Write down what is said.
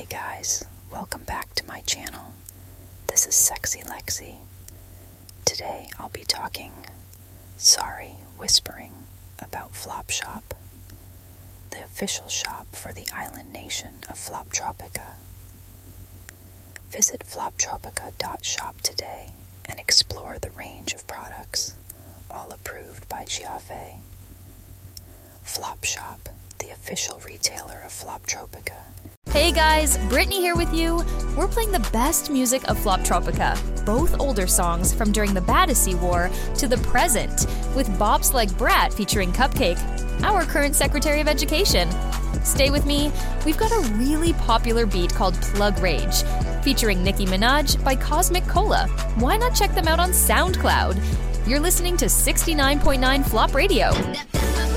Hey guys, welcome back to my channel. This is Sexy Lexi. Today I'll be whispering about Flopshop, the official shop for the island nation of Floptropica. Visit floptropica.shop today and explore the range of products, all approved by Giave. Flopshop, the official retailer of Floptropica. Hey guys, Brittany here with you. We're playing the best music of Floptropica, both older songs from during the Battersea War to the present, with bops like Brat featuring Cupcake, our current Secretary of Education. Stay with me, we've got a really popular beat called Plug Rage, featuring Nicki Minaj by Cosmic Cola. Why not check them out on SoundCloud? You're listening to 69.9 Flop Radio.